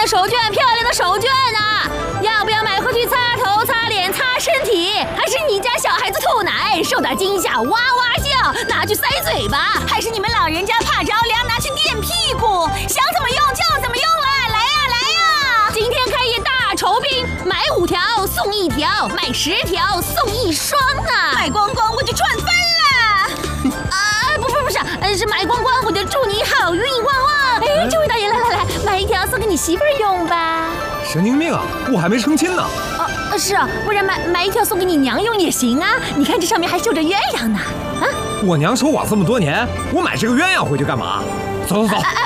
手绢，漂亮的手绢啊！要不要买回去擦头、擦脸、擦身体？还是你家小孩子吐奶受到惊吓哇哇叫，拿去塞嘴巴？还是你们老人家怕着凉，拿去垫屁股？想怎么用就怎么用了，来呀来呀！今天开业大酬宾，买5条送1条，买10条送1双啊！买光光我就赚翻了！不是，是买光光我就祝你好运旺旺！哎，这位大爷，来，买1条送给你媳妇儿用吧。 神经病啊！我还没成亲呢。 是啊，不然买1条送给你娘用也行啊。你看这上面还绣着鸳鸯呢。啊！ 我娘守寡这么多年，我买这个鸳鸯回去干嘛？走。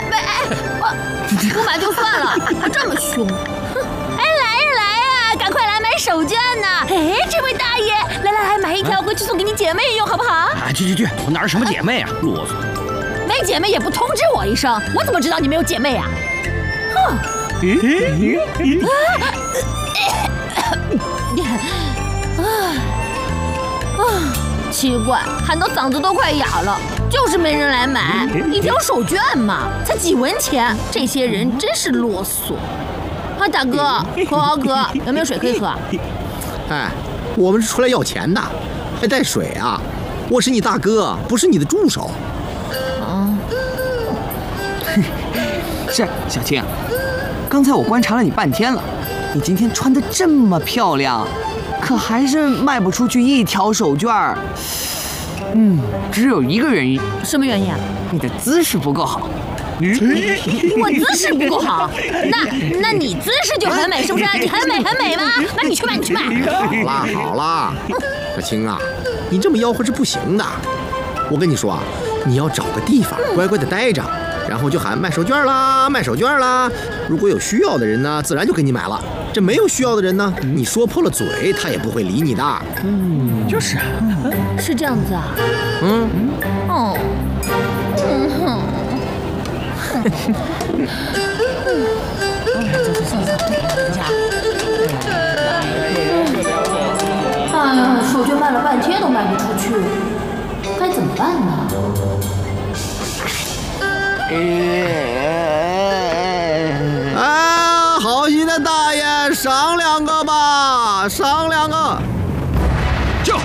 不买就算了，还这么凶。哎，来呀，赶快来买手绢呢！哎，这位大爷，来，买1条回去送给你姐妹用，好不好？ 啊，去，我哪有什么姐妹啊，啰嗦！ 没姐妹也不通知我一声，我怎么知道你没有姐妹啊？哼！奇怪，喊到嗓子都快哑了，就是没人来买。1条手绢嘛，才几文钱，这些人真是啰嗦。啊，大哥，口好渴，有没有水可以喝？ 哎，我们是出来要钱的，还带水啊？我是你大哥，不是你的助手。 是小青，刚才我观察了你半天了，你今天穿得这么漂亮，可还是卖不出去1条手绢儿。只有一个原因。 什么原因啊？ 你的姿势不够好。 我姿势不够好，那你姿势就很美，是不是？你很美吗？那你去买。 好啦，小青啊，你这么吆喝是不行的。我跟你说啊，你要找个地方乖乖的待着，然后就喊卖手绢啦。如果有需要的人呢，自然就给你买了。这没有需要的人呢，你说破了嘴，他也不会理你的。 就是是这样子啊。哎呀，手绢卖了半天都卖不出去，该怎么办呢？ 好心的大爷，赏2个吧，赏2个。 就，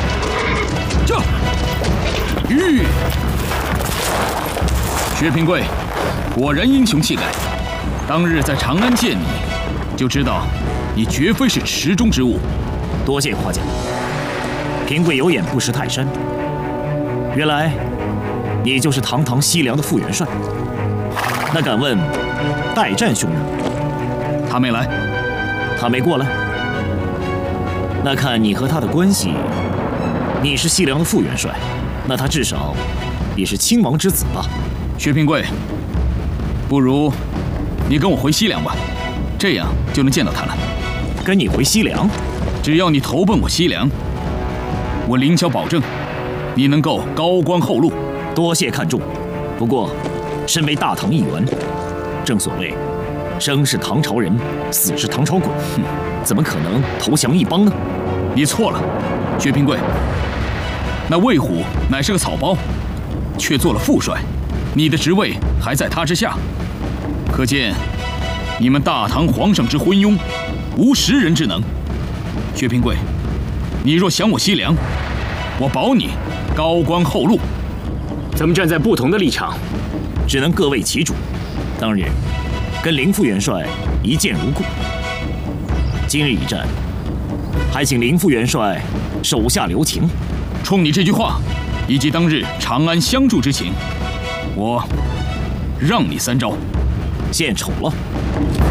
薛平贵，果然英雄气概。当日在长安见你，就知道你绝非是池中之物。 多谢夸奖。平贵有眼不识泰山，原来你就是堂堂西凉的副元帅。那敢问代战兄呢？ 他没来。 他没过来。那看你和他的关系，你是西凉的副元帅，那他至少也是亲王之子吧？ 薛平贵，不如你跟我回西凉吧，这样就能见到他了。 跟你回西凉？ 只要你投奔我西凉，我凌霄保证你能够高官厚禄。 多谢看重。不过身为大唐一员，正所谓生是唐朝人，死是唐朝鬼，怎么可能投降一帮呢？ 你错了，薛平贵。那魏虎乃是个草包，却做了副帅，你的职位还在他之下，可见你们大唐皇上之昏庸，无识人之能。薛平贵，你若想我西凉，我保你高官厚禄。 咱们站在不同的立场，只能各为其主。当日跟林副元帅一见如故，今日一战，还请林副元帅手下留情。 冲你这句话，以及当日长安相助之情，我让你3招。 献丑了。